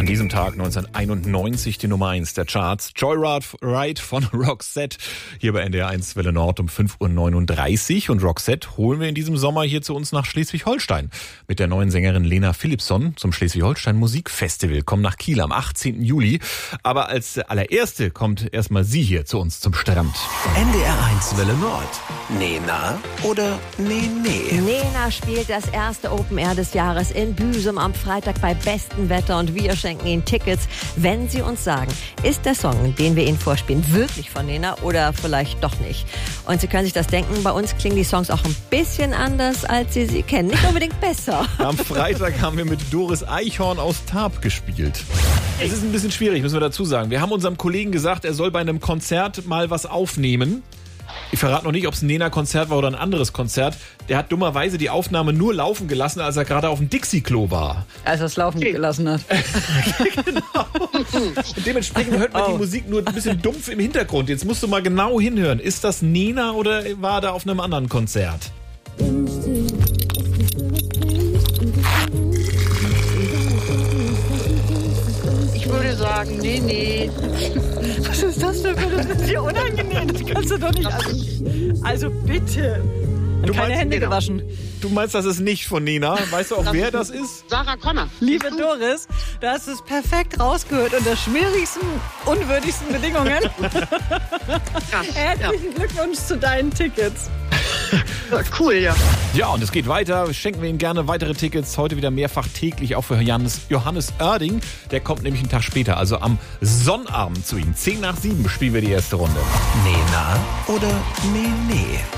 An diesem Tag 1991 die Nummer 1 der Charts. Joyride von Roxette. Hier bei NDR 1 Welle Nord um 5.39 Uhr. Und Roxette holen wir in diesem Sommer hier zu uns nach Schleswig-Holstein. Mit der neuen Sängerin Lena Philippson zum Schleswig-Holstein Musikfestival. Kommen nach Kiel am 18. Juli. Aber als allererste kommt erstmal sie hier zu uns zum Strand. NDR 1 Welle Nord. Nena oder Nee? Nena spielt das erste Open Air des Jahres in Büsum am Freitag bei bestem Wetter und wir schenken Ihnen Tickets, wenn Sie uns sagen, ist der Song, den wir Ihnen vorspielen, wirklich von Nena oder vielleicht doch nicht? Und Sie können sich das denken, bei uns klingen die Songs auch ein bisschen anders, als Sie sie kennen. Nicht unbedingt besser. Am Freitag haben wir mit Doris Eichhorn aus Tarp gespielt. Es ist ein bisschen schwierig, müssen wir dazu sagen. Wir haben unserem Kollegen gesagt, er soll bei einem Konzert mal was aufnehmen. Ich verrate noch nicht, ob es ein Nena-Konzert war oder ein anderes Konzert. Der hat dummerweise die Aufnahme nur laufen gelassen, als er gerade auf dem Dixie-Klo war. Als er es laufen gelassen hat. Genau. Und dementsprechend hört man die Musik nur ein bisschen dumpf im Hintergrund. Jetzt musst du mal genau hinhören. Ist das Nena oder war er da auf einem anderen Konzert? Ich würde sagen, nee. Was ist das denn für das ist ja unangenehm? Das kannst du doch nicht. Also bitte. Und keine Hände gewaschen. Du meinst, das ist nicht von Nena? Weißt du auch, wer das ist? Sarah Connor. Liebe Doris, du hast es perfekt rausgehört unter schwierigsten, unwürdigsten Bedingungen. Herzlichen Glückwunsch zu deinen Tickets. Cool, ja. Ja, und es geht weiter. Schenken wir Ihnen gerne weitere Tickets. Heute wieder mehrfach täglich, auch für Johannes Oerding. Der kommt nämlich einen Tag später, also am Sonnabend zu Ihnen. 6:50 spielen wir die erste Runde. Nena oder Nee?